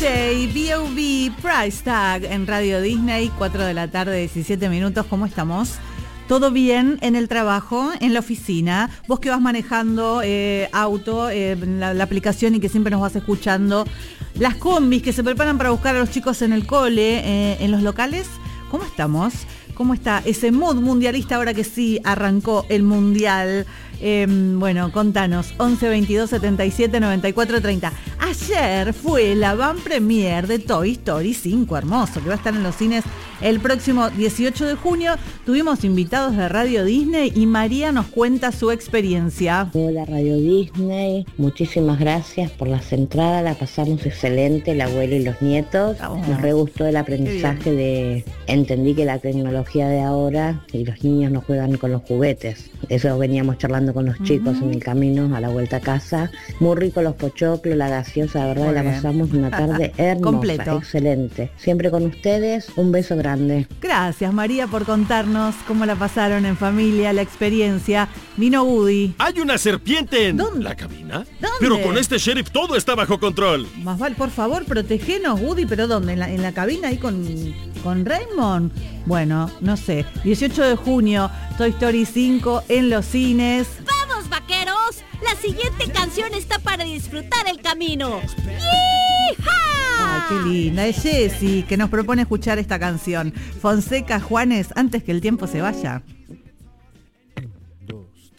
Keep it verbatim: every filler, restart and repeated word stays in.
Day, B O B, Price Tag en Radio Disney, cuatro de la tarde, diecisiete minutos. ¿Cómo estamos? ¿Todo bien en el trabajo, en la oficina? Vos que vas manejando eh, auto, eh, la, la aplicación y que siempre nos vas escuchando. Las combis que se preparan para buscar a los chicos en el cole, eh, en los locales. ¿Cómo estamos? ¿Cómo está ese mood mundialista ahora que sí arrancó el mundial? Eh, bueno, contanos, once veintidós setenta y siete noventa y cuatro treinta. Ayer fue la van premier de Toy Story cinco, hermoso, que va a estar en los cines el próximo dieciocho de junio. Tuvimos invitados de Radio Disney y María nos cuenta su experiencia. Hola Radio Disney, muchísimas gracias por las entradas, la pasamos excelente, el abuelo y los nietos. Oh, nos re gustó el aprendizaje de, entendí que la tecnología de ahora y los niños no juegan con los juguetes. Eso veníamos charlando con los chicos uh-huh. en el camino a la vuelta a casa. Muy rico los pochoclos, la gaseosa, la verdad, la pasamos una tarde hermosa, completo. Excelente. Siempre con ustedes, un beso grande. Gracias María por contarnos cómo la pasaron en familia, la experiencia. Vino Woody. Hay una serpiente en ¿Dónde? la cabina. ¿Dónde? Pero con este sheriff todo está bajo control. Más vale, por favor, protegenos, Woody. ¿Pero dónde? ¿En la, en la cabina ahí con, con Raymond? Bueno, no sé. dieciocho de junio, Toy Story cinco en los cines. ¡Vamos, vaqueros! La siguiente canción está para disfrutar el camino. ¡Yee-ha! Ay, qué linda. Es Jessie que nos propone escuchar esta canción. Fonseca Juanes, antes que el tiempo se vaya.